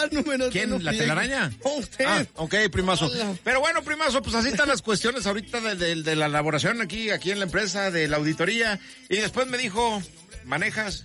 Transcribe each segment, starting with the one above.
número. ¿Quién? ¿La telaraña? Usted. Ah, ok, primazo. Pero bueno, primazo, pues así están las cuestiones ahorita de la elaboración aquí en la empresa, de la auditoría. Y después me dijo, ¿manejas?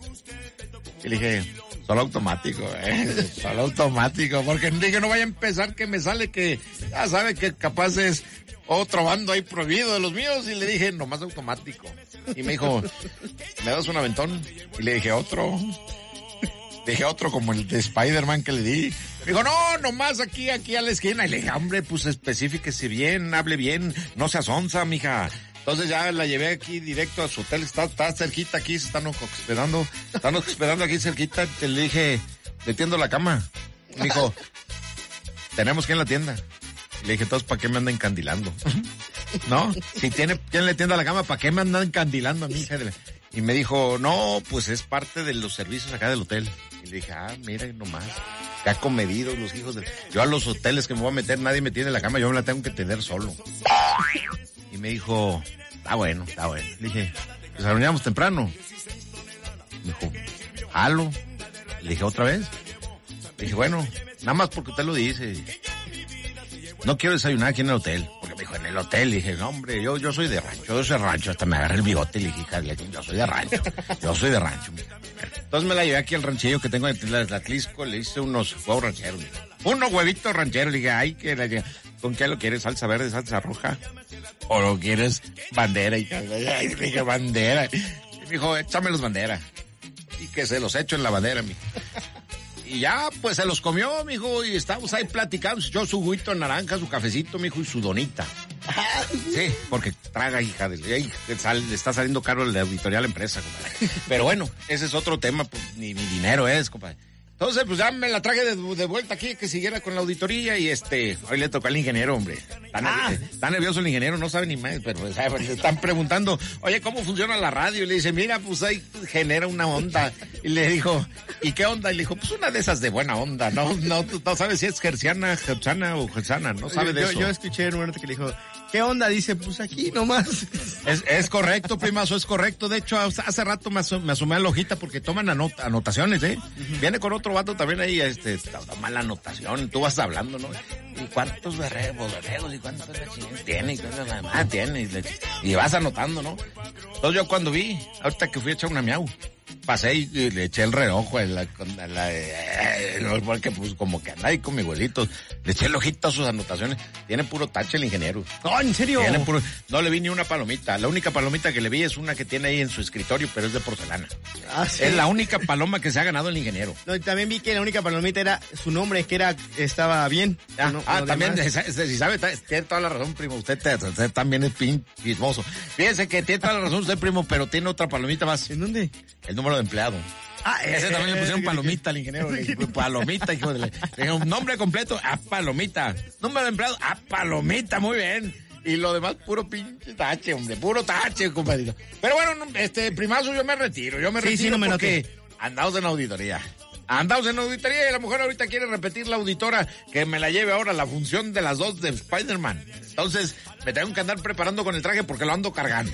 Y le dije, solo automático, solo automático. Porque dije, no vaya a empezar que me sale que, ya sabe que capaz es otro bando ahí prohibido de los míos. Y le dije, nomás automático. Y me dijo, ¿me das un aventón? Y le dije, otro. Dije otro como el de Spider-Man que le di. Me dijo, no, nomás aquí a la esquina. Y le dije, hombre, pues específiquese bien, hable bien, no seas onza, mija. Entonces ya la llevé aquí directo a su hotel, está cerquita aquí, se están hospedando aquí cerquita. Le dije, le tiendo la cama. Me dijo, tenemos que ir en la tienda. Le dije, entonces, ¿para qué me andan encandilando? ¿No? Si tiene quien le tienda la cama, ¿para qué me andan encandilando a mí? Y me dijo, no, pues es parte de los servicios acá del hotel. Y le dije, mira nomás, qué acomedidos los hijos de... Yo a los hoteles que me voy a meter, nadie me tiene la cama, yo me la tengo que tener solo. Y me dijo, está bueno. Le dije, pues reuníamos temprano. Me dijo, jalo. Le dije, ¿otra vez? Le dije, bueno, nada más porque usted lo dice. No quiero desayunar aquí en el hotel. Porque me dijo, en el hotel. Le dije, no, hombre, yo soy de rancho. Yo soy de rancho. Hasta me agarré el bigote y le dije, hija, yo soy de rancho. Entonces me la llevé aquí al ranchillo que tengo en el Atlisco. Le hice unos huevos rancheros. Unos huevitos rancheros. Le dije, ¿con qué lo quieres? ¿Salsa verde, salsa roja? ¿O lo quieres bandera? Y le dije, bandera. Y me dijo, échamelos bandera. Y que se los echo en la bandera, mijo. Y ya, pues se los comió, mijo, y estábamos ahí platicando. Yo su juguito de naranja, su cafecito, mijo, y su donita. Sí, porque traga, hija, le está saliendo caro la auditoría a la empresa, compadre. Pero bueno, ese es otro tema, pues ni mi dinero es, compadre. Entonces, pues ya me la traje de vuelta aquí, que siguiera con la auditoría y hoy le tocó al ingeniero, hombre. Está nervioso el ingeniero, no sabe ni más, pero le están preguntando, oye, ¿cómo funciona la radio? Y le dice, mira, pues ahí genera una onda. Y le dijo, ¿y qué onda? Y le dijo, pues una de esas de buena onda, no sabes si es gerciana o gersana, no sabe de eso. Yo escuché en un momento que le dijo, ¿qué onda? Dice, pues aquí nomás. Es correcto, primazo, es correcto. De hecho, hace rato me asomé a la hojita porque toman anotaciones, Uh-huh. Viene con otro vato también ahí, toma la anotación, tú vas hablando, ¿no? ¿Y cuántos borregos, y cuántos tiene, y cuántos mamás tiene? Y vas anotando, ¿no? Entonces yo cuando vi, ahorita que fui a echar una miau, pasé y le eché el reojo porque pues como que anda ahí con mi abuelito, le eché el ojito a sus anotaciones, tiene puro tache el ingeniero. ¡Oh, en serio! No le vi ni una palomita, la única palomita que le vi es una que tiene ahí en su escritorio, pero es de porcelana. ¿Sí? Es la única paloma que se ha ganado el ingeniero. No, y también vi que la única palomita era su nombre, que estaba bien. También, si sabe, tiene toda la razón, primo, usted también es chismoso. Fíjese que tiene toda la razón usted, primo, pero tiene otra palomita más. ¿En dónde? El número de empleado. Ese también le pusieron palomita al ingeniero. Palomita, hijo de un nombre completo, palomita. Número de empleado, palomita, muy bien. Y lo demás, puro pinche tache, hombre, puro tache, compadrito. Pero bueno, primazo, yo me retiro porque andamos en auditoría. Andamos en auditoría y la mujer ahorita quiere repetir la auditora que me la lleve ahora a la función de las 2 de Spider-Man. Entonces, me tengo que andar preparando con el traje porque lo ando cargando.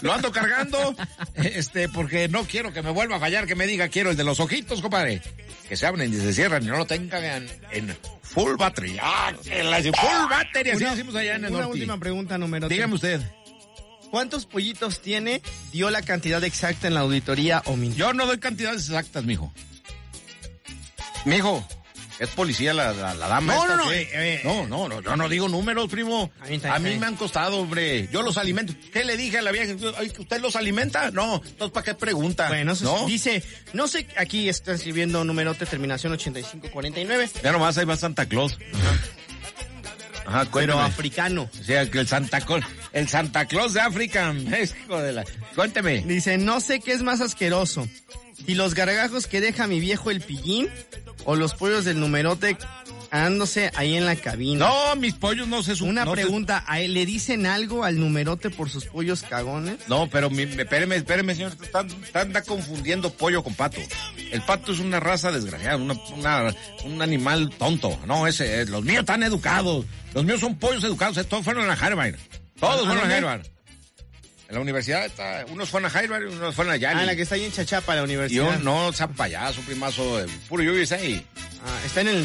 Porque no quiero que me vuelva a fallar, que me diga quiero el de los ojitos, compadre. Que se abren y se cierran y no lo tengan en full battery. Full battery, así decimos allá en el norte. Una última pregunta, número 3. Dígame usted. ¿Cuántos pollitos tiene? ¿Dio la cantidad exacta en la auditoría o mintió? Yo no doy cantidades exactas, mijo. Mijo, es policía la dama. No, yo no digo números, primo. A mí me han costado, hombre. Yo los alimento. ¿Qué le dije a la vieja? ¿Usted los alimenta? No, entonces ¿para qué pregunta? Bueno, dice, no sé, aquí está escribiendo numerote, terminación 8549. Ya nomás ahí va Santa Claus. Ajá, pero africano. O sea, que el Santa Claus de África. Cuénteme. Dice, no sé qué es más asqueroso. Si los gargajos que deja mi viejo el pillín o los pollos del numerote dándose ahí en la cabina. No, mis pollos no se Una pregunta, ¿a él le dicen algo al numerote por sus pollos cagones? No, pero espéreme, señor, está confundiendo pollo con pato. El pato es una raza desgraciada, un animal tonto. No, los míos están educados. Los míos son pollos educados, todos fueron a Harvard. Todos fueron a Harvard. En la universidad unos fueron a Harvard y unos fueron a Yale. La que está ahí en Chachapa, la universidad. Y no, sea payaso, primazo, puro USA. Está en el